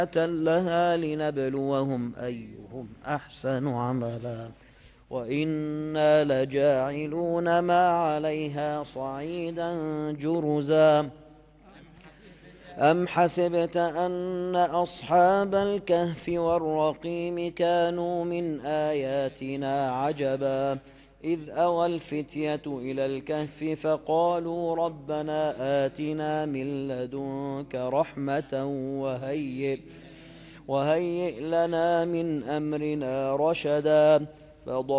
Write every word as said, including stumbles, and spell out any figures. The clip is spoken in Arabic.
لها لنبلوهم أيهم أحسن عملا وإنا لجاعلون ما عليها صعيدا جرزا أم حسبت أن أصحاب الكهف والرقيم كانوا من آياتنا عجبا إذ أوى الفتية إلى الكهف فقالوا ربنا آتنا من لدنك رحمة وهيئ, وهيئ لنا من أمرنا رشدا